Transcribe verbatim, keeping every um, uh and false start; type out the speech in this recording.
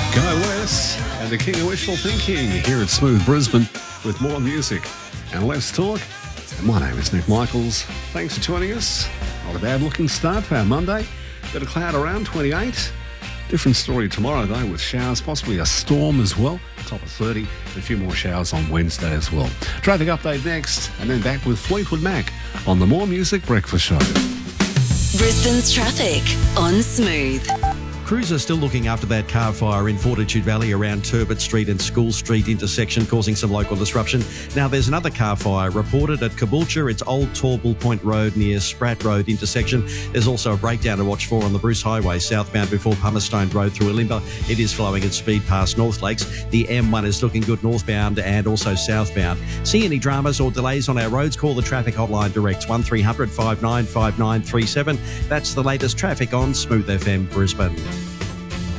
Guy West and the King of Wishful Thinking here at Smooth Brisbane with more music and less talk. And my name is Nick Michaels. Thanks for joining us. Not a bad looking start for our Monday. Bit of cloud around, twenty-eight. Different story tomorrow though, with showers, possibly a storm as well. Top of thirty. A few more showers on Wednesday as well. Traffic update next, and then back with Fleetwood Mac on the More Music Breakfast Show. Brisbane's traffic on Smooth. Crews are still looking after that car fire in Fortitude Valley around Turbot Street and School Street intersection, causing some local disruption. Now, there's another car fire reported at Caboolture. It's Old Torble Point Road near Spratt Road intersection. There's also a breakdown to watch for on the Bruce Highway southbound before Pummerstone Road through Ilimba. It is flowing at speed past North Lakes. The M one is looking good northbound and also southbound. See any dramas or delays on our roads? Call the traffic hotline direct one three hundred five nine five nine three seven. That's the latest traffic on Smooth F M Brisbane.